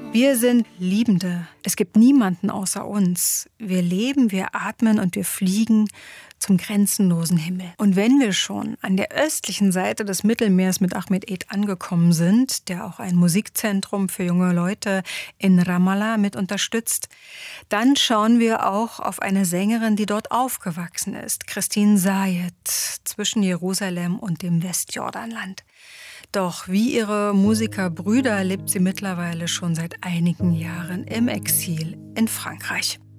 Wir sind Liebende. Es gibt niemanden außer uns. Wir leben, wir atmen und wir fliegen zum grenzenlosen Himmel. Und wenn wir schon an der östlichen Seite des Mittelmeers mit Ahmed Eid angekommen sind, der auch ein Musikzentrum für junge Leute in Ramallah mit unterstützt, dann schauen wir auch auf eine Sängerin, die dort aufgewachsen ist, Christine Sayed, zwischen Jerusalem und dem Westjordanland. Doch wie ihre Musikerbrüder lebt sie mittlerweile schon seit einigen Jahren im Exil in Frankreich.